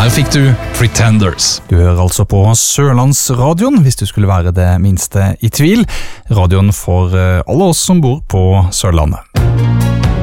Her fikk du Pretenders. Du hører altså på Sørlandsradioen, hvis du skulle være det minste i tvil. Radioen for alle oss som bor på Sørlandet.